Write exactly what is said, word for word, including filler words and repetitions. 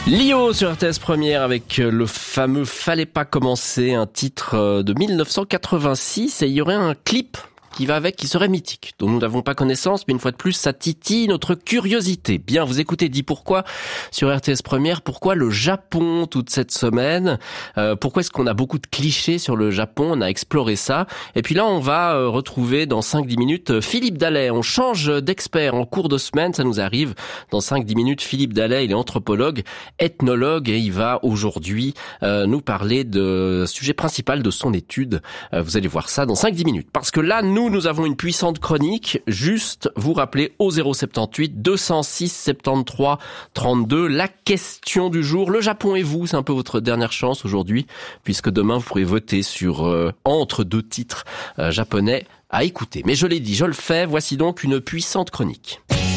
Lio sur R T S Première avec le fameux Fallait pas commencer, un titre de mille neuf cent quatre-vingt-six, et il y aurait un clip qui va avec, qui serait mythique, dont nous n'avons pas connaissance, mais une fois de plus, ça titille notre curiosité. Bien, vous écoutez Dis Pourquoi sur R T S Première. Pourquoi le Japon toute cette semaine? euh, Pourquoi est-ce qu'on a beaucoup de clichés sur le Japon? On a exploré ça. Et puis là, on va euh, retrouver dans cinq dix minutes Philippe Dallet. On change d'expert en cours de semaine, ça nous arrive. Dans cinq dix minutes, Philippe Dallet, il est anthropologue, ethnologue, et il va aujourd'hui euh, nous parler de sujet principal de son étude. Euh, vous allez voir ça dans cinq dix minutes. Parce que là, nous, nous avons une puissante chronique. Juste vous rappeler au zéro soixante-dix-huit deux cent six soixante-treize trente-deux la question du jour. Le Japon et vous, c'est un peu votre dernière chance aujourd'hui, puisque demain vous pourrez voter sur euh, entre deux titres euh, japonais à écouter. Mais je l'ai dit, je le fais. Voici donc une puissante chronique.